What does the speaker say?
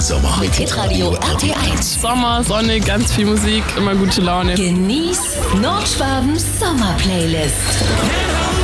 Sommer Mit Hitradio RT1. Sommer, Sonne, ganz viel Musik, immer gute Laune. Genieß Nordschwabens Sommerplaylist.